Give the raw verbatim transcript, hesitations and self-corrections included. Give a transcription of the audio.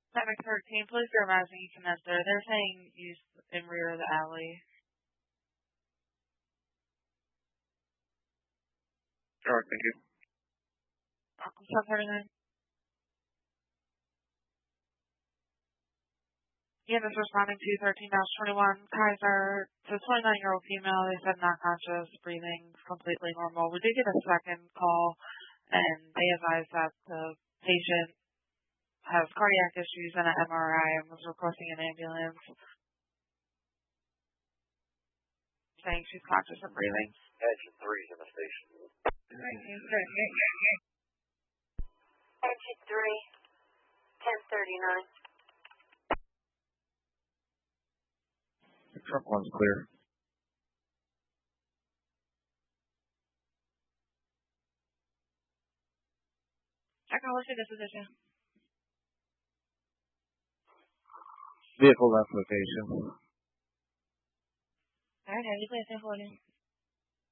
Traffic thirteen, please go rising, you can enter. They're saying use in rear of the alley. Alright, thank you. seven thirty-nine. Yeah, this is responding to thirteen twenty-one. Kaiser, it's a twenty-nine-year-old female. They said not conscious, breathing completely normal. We did get a second call, and they advised that the patient has cardiac issues and an M R I and was requesting an ambulance, saying she's conscious and breathing. Engine three's in the station. Engine three, ten thirty-nine. The truck one's clear. Technology disposition. Vehicle left location. Alright, have you please hold in?